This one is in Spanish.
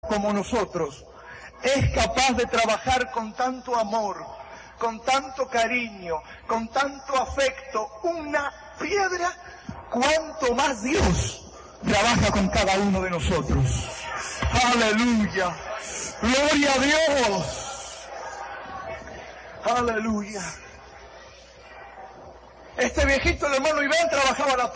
como nosotros es capaz de trabajar con tanto amor, con tanto cariño, con tanto afecto, una piedra, cuanto más Dios trabaja con cada uno de nosotros. ¡Aleluya! ¡Gloria a Dios! ¡Aleluya! Este viejito, el hermano Iván, trabajaba la